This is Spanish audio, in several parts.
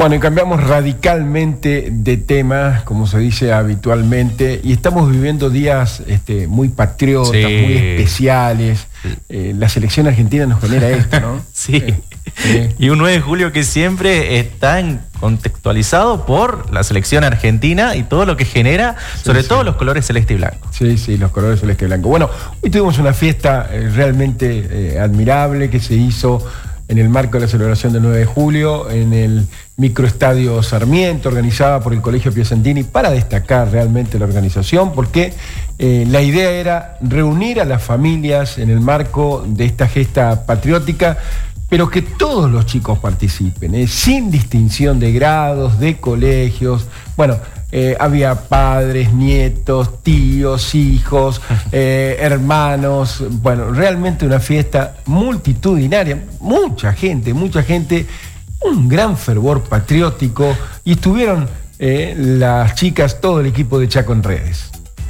Bueno, y cambiamos radicalmente de tema, como se dice habitualmente, y estamos viviendo días muy patriotas, Sí. muy especiales. La selección argentina nos genera esto, ¿no? Sí. Y un 9 de julio que siempre está contextualizado por la selección argentina y todo lo que genera, sobre todo los colores celeste y blanco. Sí, sí, los colores celeste y blanco. Bueno, hoy tuvimos una fiesta realmente admirable que se hizo en el marco de la celebración del 9 de julio, en el microestadio Sarmiento, organizada por el Colegio Piacentini, para destacar realmente la organización, porque la idea era reunir a las familias en el marco de esta gesta patriótica, pero que todos los chicos participen, sin distinción de grados, de colegios. Bueno, había padres, nietos, tíos, hijos, hermanos. Bueno, realmente una fiesta multitudinaria, mucha gente, un gran fervor patriótico, y estuvieron las chicas, todo el equipo de Chaco en Redes.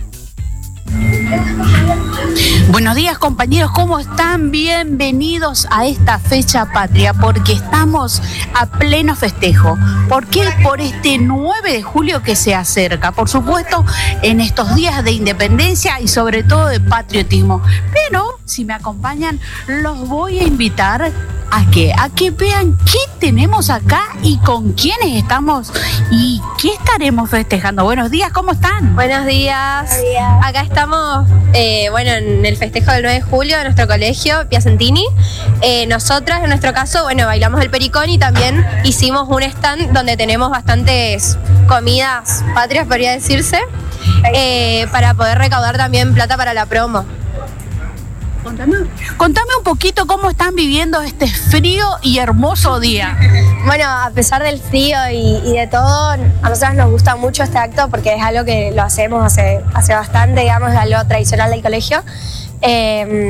Buenos días, compañeros, ¿cómo están? Bienvenidos a esta fecha patria, porque estamos a pleno festejo. ¿Por qué? Por este 9 de julio que se acerca, por supuesto, en estos días de independencia y sobre todo de patriotismo. Pero, si me acompañan, los voy a invitar a que vean qué tenemos acá y con quiénes estamos y qué estaremos festejando. Buenos días, ¿cómo están? Buenos días. Acá estamos, en el festejo del 9 de julio de nuestro colegio, Piacentini. Nosotras, en nuestro caso, bailamos el pericón y también hicimos un stand donde tenemos bastantes comidas patrias, podría decirse, para poder recaudar también plata para la promo. Contame un poquito cómo están viviendo este frío y hermoso día. Bueno, a pesar del frío y de todo, a nosotros nos gusta mucho este acto porque es algo que lo hacemos hace bastante, digamos, es algo tradicional del colegio.